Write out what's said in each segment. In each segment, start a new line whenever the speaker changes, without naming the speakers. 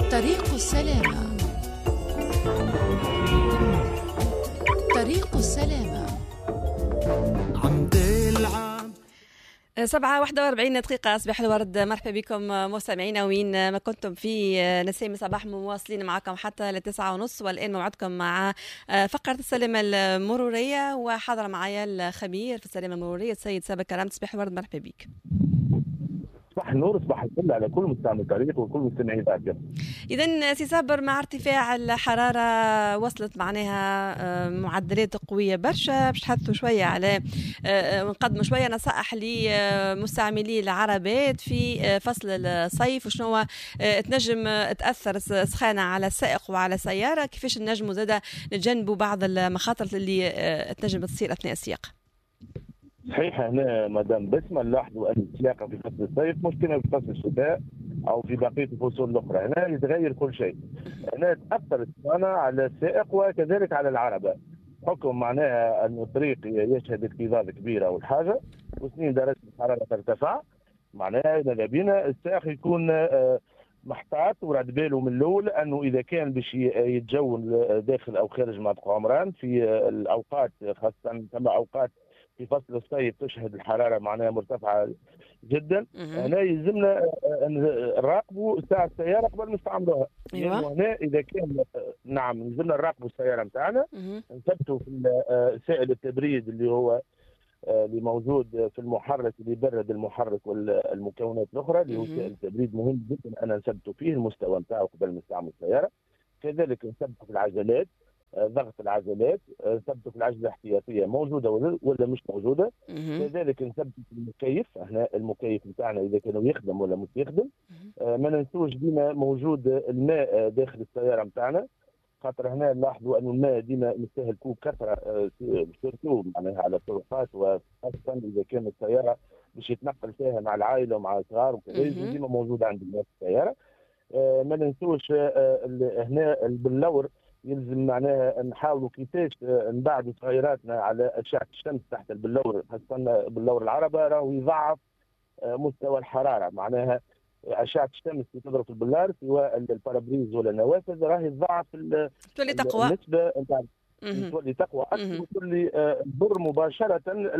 طريق السلامة. طريق السلامة.
7:41 أصبح الورد. مرحبا بكم مستمعينا وين ما كنتم في نسيم صباح، مواصلين معكم حتى ل9:30. والآن موعدكم مع فقرة السلامة المرورية، وحاضر معايا الخبير في السلامة المرورية السيد سابر كرام. تصبح الورد، مرحبا بك.
صباح النور، صباح الفل على كل مستمع الطريق وكل مستمعي ذاك.
إذن سي سابر، مع ارتفاع الحرارة وصلت معناها معدلات قوية برشا، باش نحثوا شوية على نقدموا شوية نصائح لمستعملي العربات في فصل الصيف، وشنو تنجم تأثر سخانة على السائق وعلى السيارة، كيفاش نجموا زادة نتجنبوا بعض المخاطر اللي تنجم تصير أثناء السياقة.
صحيح، هنا مدام بسمة نلاحظوا أن السياقة في فصل الصيف مش كما في فصل الشتاء أو في بقية الفصول الأخرى. هنا يتغير كل شيء. هنا تأثر السخانة على السائق وكذلك على العربة، حكم معناها أن الطريق يشهد اكتظاظ كبيرة أول حاجة، وسنين درجة الحرارة ترتفع. معناها إذا بينا السائق يكون محتاط ورد باله من الأول أنه إذا كان باش يتجول داخل أو خارج منطقة عمران في الأوقات، خاصة ثم أوقات في فصل الصيف تشهد الحرارة معناها مرتفعة جدا. هنا يلزمنا نراقبوا ساعة السيارة قبل ما نستعملوها.
أيوة.
يعني هنا إذا كان نعم يلزمنا نراقبوا السيارة نتاعنا، نثبتوا في سائل التبريد اللي هو اللي موجود في المحرك اللي يبرد المحرك والمكونات الأخرى، اللي هو سائل التبريد مهم جدا أنا نثبتوا فيه المستوى نتاعه قبل ما نستعمل السيارة. كذلك نثبتوا في العجلات، ضغط العجلات، نثبتوا في العجله الاحتياطيه موجوده ولا مش موجوده. كذلك نثبتوا في المكيف، هنا المكيف نتاعنا اذا كانوا يخدم ولا مش يخدم. ما ننسوش ديما موجود الماء داخل السياره نتاعنا، خاطر هنا نلاحظوا انه الماء ديما نستهلكوه بكثره، سيرتو معناها على الطرقات، وخاصه اذا كانت السياره باش يتنقل فيها مع العائله ومع الصغار وكذا، ديما موجود عند الماء في السياره. ما ننسوش هنا باللور، يلزم معناها نحاولوا كيفاش نبعدوا صغيراتنا على أشعة الشمس تحت البلور، خاصة باللور العربة راهو يضعف مستوى الحرارة. معناها أشعة الشمس اللي تضرب في البلار سواء البارابريز ولا النوافذ راهي تضعف
تولي تقوى،
النسبة نتاع تولي تقوى أكثر، وتولي تضر مباشرة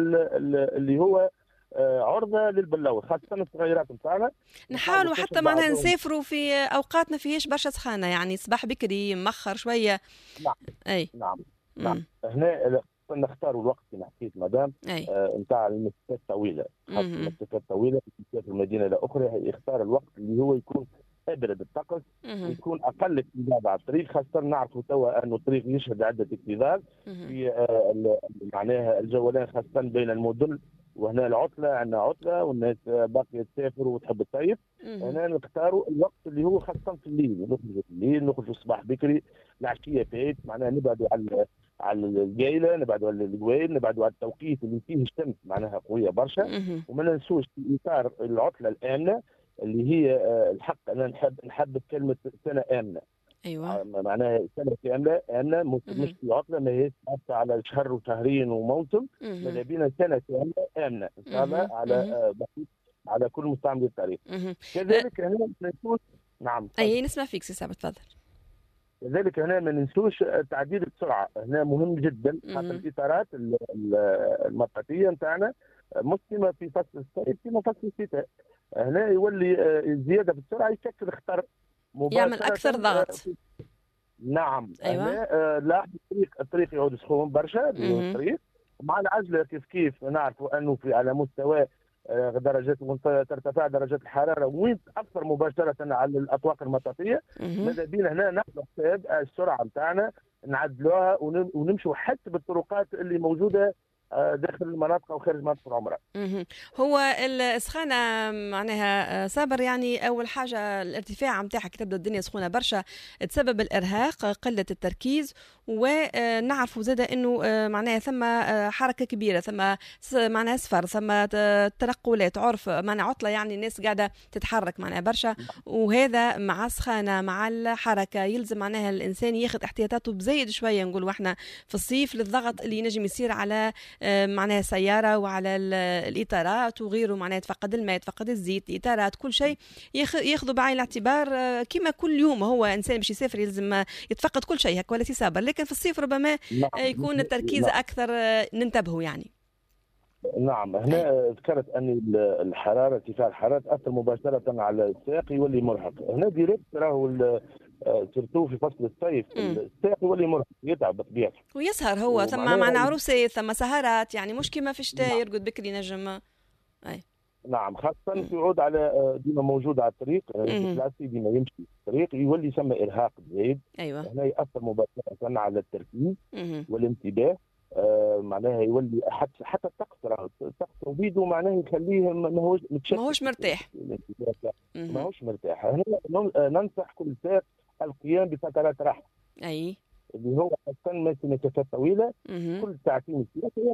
اللي هو عرضة للبلور، خاصة الصغيرات نتاعنا.
نحاولوا حتى معناها نسافروا في أوقات ما فيهاش برشا سخانة، يعني صباح بكري مخر شوية.
نعم.
أي
نعم. هنا نختاروا الوقت كما حكيت مدام نتاع المسافات الطويلة، خاصة المسافات الطويلة في المدينة الأخرى، يختار الوقت اللي هو يكون أبرد الطقس ويكون أقل اكتظاظ على الطريق، خاصة نعرفوا توا أنه الطريق يشهد عدة اكتظاظ في معناها الجولان، خاصة بين المدن. وهنا العطلة، عندنا عطلة والناس باقية تسافر وتحب الصيف. هنا نختاروا الوقت اللي هو خاصة في الليل، نخرجوا في الليل، نخرجوا الصباح بكري، العشية فايت، معناها نبعدوا على القايلة، نبعدوا على القويل، نبعدوا على التوقيت اللي فيه الشمس معناها قوية برشا. وما ننسوش في إطار العطلة الآمنة اللي هي الحق أنا نحب كلمة سنة آمنة.
أيوة.
معناها سنة كاملة آمنة، مش في عطلة ما هيش على شهر وشهرين وموسم، ماذا بينا سنة كاملة آمنة إن شاء الله على كل مستعمل الطريق. كذلك هنا ما ننسوش. نعم.
أي نسمع فيك سي سابر، تفضل.
كذلك هنا ما ننسوش تعديل السرعة، هنا مهم جدا، خاطر الإطارات المطاطية نتاعنا مسلمة في فصل الصيف كما فصل الشتاء. هنا يولي الزيادة في السرعة يشكل خطر،
يعمل أكثر ضغط.
نعم.
أيوة.
لاحظ الطريق يعود سخون برشا الطريق مع العجلة، كيف نعرفوا أنه في على مستوى درجات ترتفع درجات الحرارة وين تأثر مباشرة على الأطواق المطاطية. ماذا بينا هنا ناخذ حساب السرعة نتاعنا نعدلوها ونمشوا حتى بالطرقات اللي موجودة داخل المناطق او خارج مناطق العمره.
هو السخانه معناها صابر، يعني اول حاجه الارتفاع نتاعها كي تبدا الدنيا سخونه برشا تسبب الارهاق، قله التركيز، ونعرفوا زاده انه معناها ثم حركه كبيره، ثم معناها سفر، ثم تنقلات، عرف معناها عطله، يعني الناس قاعده تتحرك معناها برشا، وهذا مع السخانه مع الحركه يلزم معناها الانسان ياخذ احتياطاته بزايد شويه، نقولوا احنا في الصيف للضغط اللي ينجم يصير على معناها سياره وعلى الاطارات وغيره، معناها يتفقد الماء، يتفقد الزيت، الاطارات، كل شيء ياخذوا بعين الاعتبار. كما كل يوم هو انسان باش يسافر يلزم يتفقد كل شيء هكا ولا صابر، لكن في الصيف ربما يكون التركيز اكثر، ننتبهوا يعني.
نعم، هنا ذكرت ان الحراره، ارتفاع الحراره تاثر مباشره على الساق، يولي مرهق. هنا ديريكت راهو سيرتو في فصل الصيف الساق يولي مرهق، يتعب بطبيعته
ويسهر هو ثم مع عروسات ثم سهرات، يعني مش كما في الشتاء يرقد بكري نجم. اي
نعم، خاصه في عود على ديما موجود على الطريق، الكلاسي ديما يمشي في الطريق، يولي يسمى ارهاق زايد.
ايوه،
هنا ياثر مباشره على التركيز والانتباه. معناها يولي حتى الطقس، راه الطقس وبيدو معناه يخليه
ماهوش مرتاح.
ماهوش مرتاح. هنا ننصح كل سائق القيام بفترات راحه،
اي
اللي هو خاصه مسافات طويله، كل ساعتين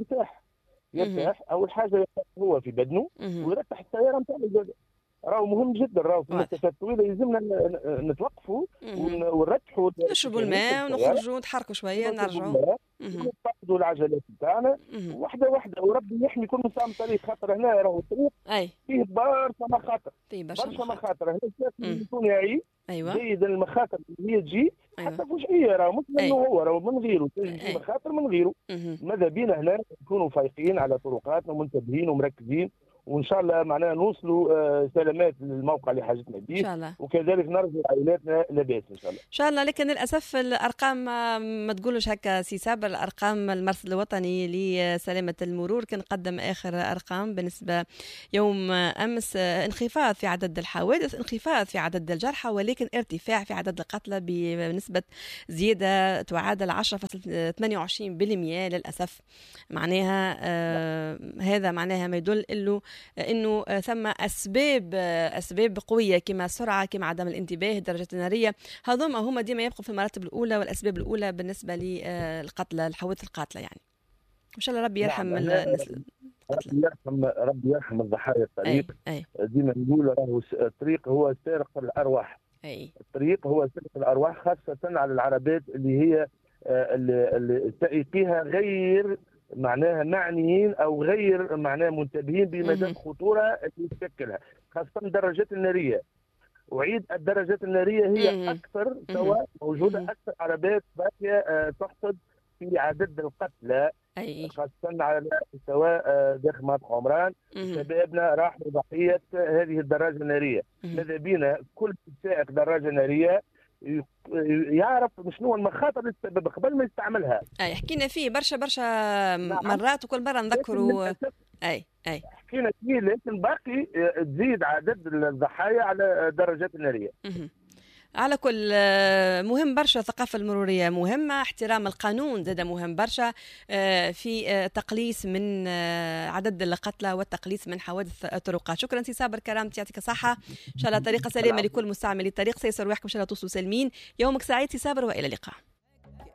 يرتاح. اول حاجه يرتاح هو في بدنه ويرتاح السياره نتاعو. راهو مهم جدا، راهو في مسافات طويله يلزمنا نتوقفوا ونرتحوا،
نشربوا الماء ونخرجوا نتحركوا شويه نرجعوا
ونفقدوا العجلات بتاعنا واحده واحده، وربي يحمي كل مسام طريق. خاطر هنا راهو الطريق فيه برشا مخاطر، برشا مخاطر. هنا يكون يعي جيد المخاطر اللي هي تجي حتى فجئيه، راهو مش منه هو، راهو من غيره تجي مخاطر من غيره. ماذا بينا هنا نكونوا فايقين على طرقاتنا ومنتبهين ومركزين، وان شاء الله معناها نوصلوا سلامات للموقع اللي حاجتنا به ان شاء الله، وكذلك نرجع عائلاتنا لاباس ان شاء الله.
ان شاء الله. لكن للاسف الارقام ما تقولش هكا سي صابر. الارقام المرصد الوطني لسلامه المرور كان قدم اخر ارقام بالنسبه يوم امس، انخفاض في عدد الحوادث، انخفاض في عدد الجرحى، ولكن ارتفاع في عدد القتلى بنسبه زياده تعادل 10.28% للاسف. معناها هذا معناها ما يدل انه ثم اسباب قويه كما السرعه، كما عدم الانتباه، الدرجات الناريه، هذوما هما ديما يبقوا في المراتب الاولى والاسباب الاولى بالنسبه للقتلى، الحوادث القاتله يعني. ان شاء الله ربي يرحم الناس.
ربي يرحم الضحايا الطريق. ديما نقول راهو الطريق هو سارق الارواح. الطريق هو سارق الارواح، خاصه على العربات اللي هي اللي سائقيها غير معناها معنيين او غير معناها منتبهين بمدى الخطوره اللي تشكلها، خاصه الدراجات الناريه. وعيد الدراجات الناريه هي اكثر سواء موجوده اكثر عربات باقيه تحصد في عدد القتلى، خاصه على سواء داخل منطقه عمران. شبابنا راحوا ضحيه هذه الدراجه الناريه. ماذا بينا كل سائق دراجه ناريه يعرف شنو المخاطر اللي تسبب قبل ما يستعملها.
حكينا فيه برشا مرات، وكل مره نذكروا.
حكينا فيه، لكن باقي تزيد عدد الضحايا على الدراجات الناريه.
على كل مهم برشا الثقافة المرورية مهمة، احترام القانون زاد مهم برشا في تقليص من عدد القتلى والتقليص من حوادث الطرقات. شكرا سي صابر كرامتي، يعطيك الصحة. إن شاء الله طريقة سليمة لكل مستعمل الطريق، سيسر روحكم إن شاء الله توصلوا سالمين. يومك سعيد سي صابر، وإلى اللقاء.